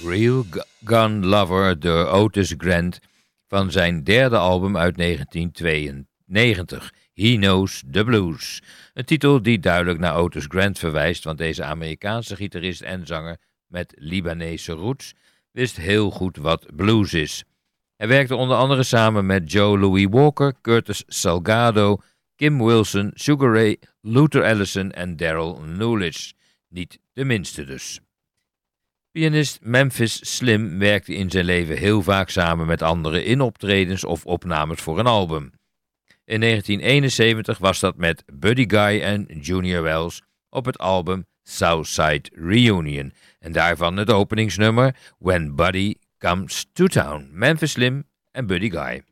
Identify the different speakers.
Speaker 1: Real Gun Lover door Otis Grant van zijn derde album uit 1992, He Knows the Blues. Een titel die duidelijk naar Otis Grant verwijst, want deze Amerikaanse gitarist en zanger met Libanese roots wist heel goed wat blues is. Hij werkte onder andere samen met Joe Louis Walker, Curtis Salgado, Kim Wilson, Sugar Ray, Luther Allison en Daryl Nulisch. Niet de minste dus. Pianist Memphis Slim werkte in zijn leven heel vaak samen met anderen in optredens of opnames voor een album. In 1971 was dat met Buddy Guy en Junior Wells op het album Southside Reunion en daarvan het openingsnummer When Buddy Comes to Town, Memphis Slim en Buddy Guy.